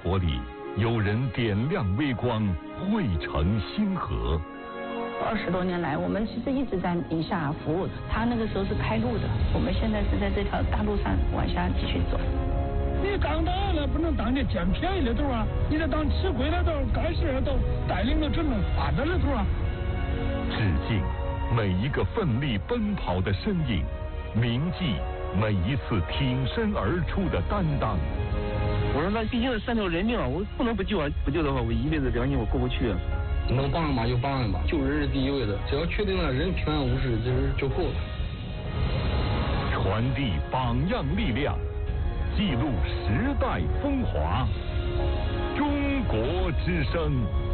活里，有人点亮微光，汇成星河。 20多年来，我们其实一直在宁夏服务。他那个时候是开路的，我们现在是在这条大路上往下继续走。 你当导了不能当你捡便宜的头啊，你得当吃亏的头，干事的头，带领着整个发展的头啊。 致敬每一个奋力奔跑的身影，铭记每一次挺身而出的担当。 我说那毕竟是3条人命，我不能不救啊！不救的话，我一辈子良心我过不去啊。 能帮嘛就帮吧，救人是第一位的，只要确定了人平安无事，就够了。 传递榜样力量，记录时代风华。中国之声。